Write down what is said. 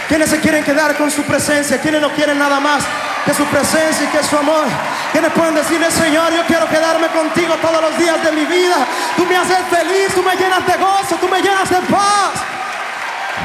¿Quiénes se quieren quedar con su presencia? ¿Quiénes no quieren nada más que su presencia y que su amor? ¿Quiénes pueden decirle: Señor, yo quiero quedarme contigo todos los días de mi vida? Tú me haces feliz, tú me llenas de gozo, tú me llenas de paz.